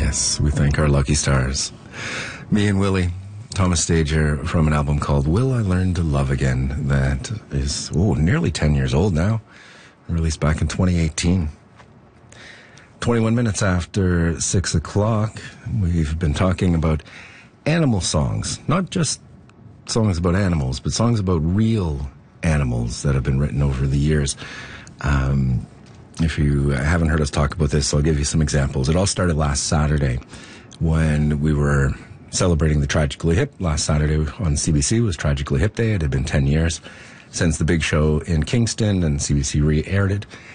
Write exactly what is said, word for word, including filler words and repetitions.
Yes, we thank our lucky stars. Me and Willie, Thomas Stager, from an album called Will I Learn to Love Again, that is, oh, nearly ten years old now, released back in twenty eighteen. twenty-one minutes after six o'clock, we've been talking about animal songs, not just songs about animals, but songs about real animals that have been written over the years. Um, if you haven't heard us talk about this, I'll give you some examples. It all started last Saturday when we were celebrating the Tragically Hip. Last Saturday on C B C was Tragically Hip Day. It had been ten years since the big show in Kingston, and C B C re-aired it.